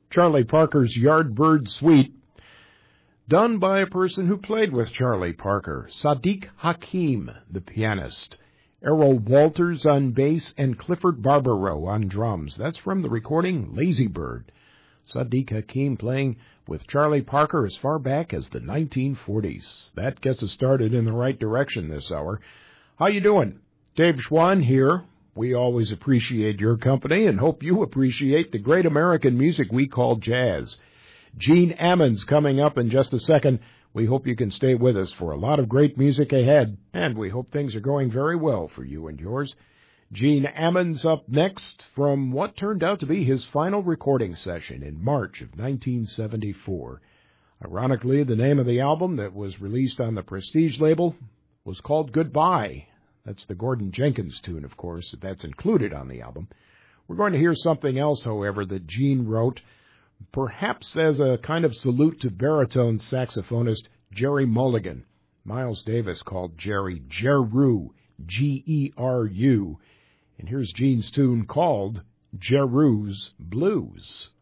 Charlie Parker's Yardbird Suite, done by a person who played with Charlie Parker, Sadiq Hakim, the pianist, Errol Walters on bass, and Clifford Barbaro on drums. That's from the recording Lazy Bird. Sadiq Hakim playing with Charlie Parker as far back as the 1940s. That gets us started in the right direction this hour. How you doing? Dave Schwann here. We always appreciate your company and hope you appreciate the great American music we call jazz. Gene Ammons coming up in just a second. We hope you can stay with us for a lot of great music ahead, and we hope things are going very well for you and yours. Gene Ammons up next from what turned out to be his final recording session in March of 1974. Ironically, the name of the album that was released on the Prestige label was called Goodbye. That's the Gordon Jenkins tune, of course, that's included on the album. We're going to hear something else, however, that Gene wrote, perhaps as a kind of salute to baritone saxophonist Jerry Mulligan. Miles Davis called Jerry Geru, Geru. And here's Gene's tune called Jeru's Blues.